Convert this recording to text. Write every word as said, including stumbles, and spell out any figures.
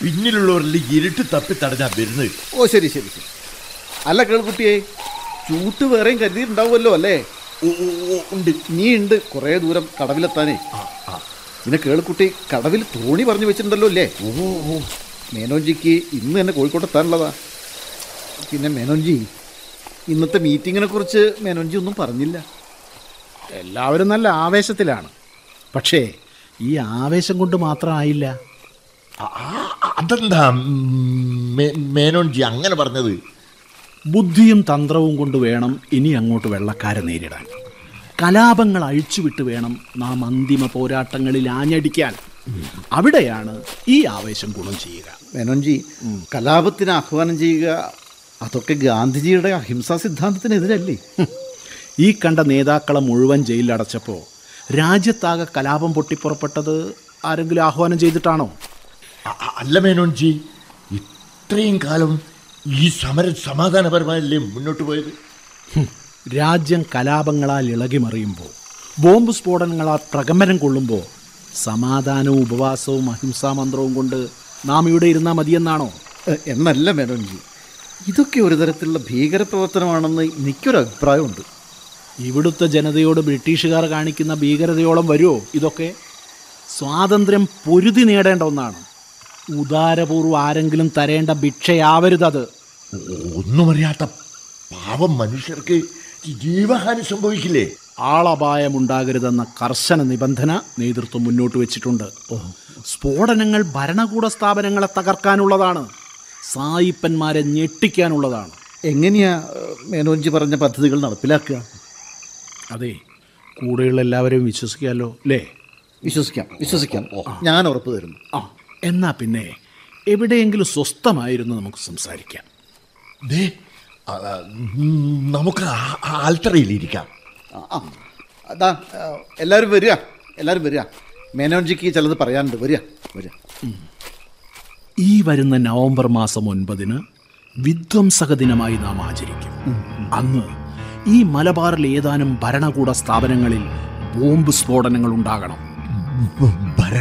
പിന്നിലുള്ളവരിൽ ഇരുട്ട് തപ്പി തടഞ്ഞാ വരുന്നത്. ഓ ശരി ശരി ശരി. അല്ല കേൾക്കുട്ടിയെ, ചൂട്ട് വേറെയും കരുതിയിട്ടുണ്ടാവുമല്ലോ അല്ലേ? ഓ ഓ ഓ ഉണ്ട്. നീ ഉണ്ട് കുറേ ദൂരം കടവിലെത്താനേ. പിന്നെ കേൾക്കുട്ടി കടവിൽ തോണി പറഞ്ഞു വെച്ചിട്ടുണ്ടല്ലോ അല്ലേ? ഓ ഓ മേനോൻജിക്ക് ഇന്ന് തന്നെ കോഴിക്കോട്ട് എത്താനുള്ളതാ. പിന്നെ മേനോൻജി, ഇന്നത്തെ മീറ്റിങ്ങിനെ കുറിച്ച് മേനോൻജി ഒന്നും പറഞ്ഞില്ല. എല്ലാവരും നല്ല ആവേശത്തിലാണ്. പക്ഷേ ഈ ആവേശം കൊണ്ട് മാത്രമായില്ല. അതെന്താ മേനോൻജി അങ്ങനെ പറഞ്ഞത്? ബുദ്ധിയും തന്ത്രവും കൊണ്ട് വേണം ഇനി അങ്ങോട്ട് വെള്ളക്കാരെ നേരിടാൻ. കലാപങ്ങൾ അഴിച്ചുവിട്ട് വേണം നാം അന്തിമ പോരാട്ടങ്ങളിൽ ആഞ്ഞടിക്കാൻ. അവിടെയാണ് ഈ ആവേശം ഗുണം ചെയ്യുക. മേനോൻജി, കലാപത്തിന് ആഹ്വാനം ചെയ്യുക, അതൊക്കെ ഗാന്ധിജിയുടെ അഹിംസാ സിദ്ധാന്തത്തിനെതിരല്ലേ? ഈ കണ്ട നേതാക്കളെ മുഴുവൻ ജയിലിലടച്ചപ്പോൾ രാജ്യത്താകെ കലാപം പൊട്ടിപ്പുറപ്പെട്ടത് ആരെങ്കിലും ആഹ്വാനം ചെയ്തിട്ടാണോ? അല്ല മേനോൻജി, ഇത്രയും കാലം ഈ സമരം സമാധാനപരമായല്ലേ മുന്നോട്ട് പോയത്? രാജ്യം കലാപങ്ങളാൽ ഇളകിമറിയുമ്പോൾ, ബോംബ് സ്ഫോടനങ്ങളാൽ പ്രകമ്പനം കൊള്ളുമ്പോൾ സമാധാനവും ഉപവാസവും അഹിംസാ മന്ത്രവും കൊണ്ട് നാം ഇവിടെ ഇരുന്നാൽ മതിയെന്നാണോ? എന്നല്ല മേനോൻജി, ഇതൊക്കെ ഒരു തരത്തിലുള്ള ഭീകരപ്രവർത്തനമാണെന്ന് എനിക്കൊരു അഭിപ്രായമുണ്ട്. ഇവിടുത്തെ ജനതയോട് ബ്രിട്ടീഷുകാർ കാണിക്കുന്ന ഭീകരതയോളം വരുമോ ഇതൊക്കെ? സ്വാതന്ത്ര്യം പൊരുതി നേടേണ്ട ഒന്നാണ്. ഉദാരപൂർവ്വം ആരെങ്കിലും തരേണ്ട ഭിക്ഷയാവരുതത്. ഒന്നും അറിയാത്ത പാവം മനുഷ്യർക്ക് ജീവഹാനി സംഭവിക്കില്ലേ? ആളപായമുണ്ടാകരുതെന്ന കർശന നിബന്ധന നേതൃത്വം മുന്നോട്ട് വെച്ചിട്ടുണ്ട്. സ്ഫോടനങ്ങൾ ഭരണകൂട സ്ഥാപനങ്ങളെ തകർക്കാനുള്ളതാണ്, സായിപ്പന്മാരെ ഞെട്ടിക്കാനുള്ളതാണ്. എങ്ങനെയാ മേനോൻജി പറഞ്ഞ പദ്ധതികൾ നടപ്പിലാക്കുക? അതെ, കൂടെയുള്ള എല്ലാവരെയും വിശ്വസിക്കാമല്ലോ അല്ലേ? വിശ്വസിക്കാം വിശ്വസിക്കാം ഞാൻ ഉറപ്പ് തരുന്നു. ആ, എന്നാ പിന്നെ എവിടെയെങ്കിലും സ്വസ്ഥമായിരുന്നു നമുക്ക് സംസാരിക്കാം. ദേ, നമുക്ക് ആൽത്തറയിലിരിക്കാം. അതാ എല്ലാവരും വരിക, എല്ലാവരും വരിക. മേനോൻജിക്ക് ചിലത് പറയാനുണ്ട്. വരിക വരിക. ഈ വരുന്ന നവംബർ മാസം ഒൻപതിന് വിധ്വംസക ദിനമായി നാം ആചരിക്കും. അന്ന് ഈ മലബാറിൽ ഏതാനും ഭരണകൂട സ്ഥാപനങ്ങളിൽ ബോംബ് സ്ഫോടനങ്ങൾ ഉണ്ടാകണം.